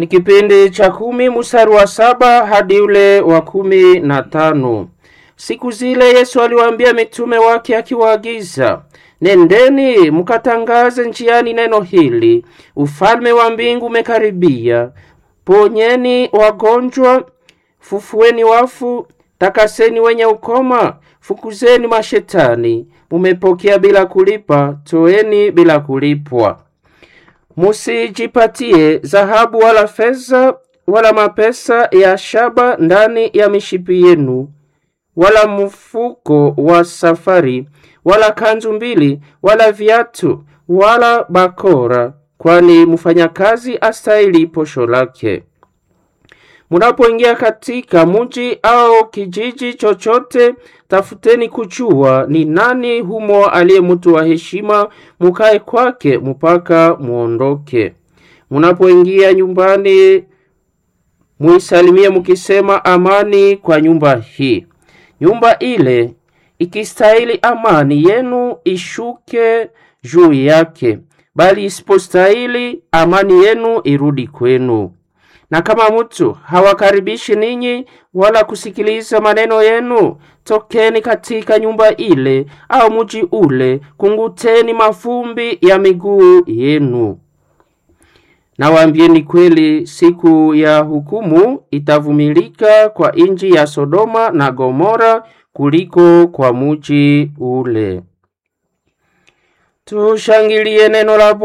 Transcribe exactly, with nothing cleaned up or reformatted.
Ni kipindi cha kumi mstari wa saba hadi ule wa kumi na tano. Siku zile Yesu aliwaambia mitume wake akiwaagiza, nendeni mkatangaze njiani neno hili, ufalme wa mbingu umekaribia. Ponyeni wagonjwa, fufueni wafu, takaseni wenye ukoma, fukuzeni mashetani. Mumepokea bila kulipa, toeni bila kulipwa. Musijipatie dhahabu wala fedha wala mapesa ya shaba ndani ya mishipi yenu, wala mfuko wa safari, wala kanzu mbili, wala viatu, wala bakora, kwani mfanyakazi astahili posho lake. Munapoingia katika mji au kijiji chochote, tafuteni kujua ni nani humo aliye mtu wa heshima, mukae kwake mpaka muondoke. Munapoingia nyumbani, muisalimie mukisema, amani kwa nyumba hii. Nyumba ile ikistahili amani yenu ishuke juu yake, bali isipostahili amani yenu irudi kwenu. Na kama mtu hawakaribishi ninyi wala kusikiliza maneno yenu, tokeni katika nyumba ile au mji ule, kunguteni mavumbi ya miguu yenu. Na waambieni kweli, siku ya hukumu itavumilika kwa inji ya Sodoma na Gomora kuliko kwa mji ule. Tushangilie neno la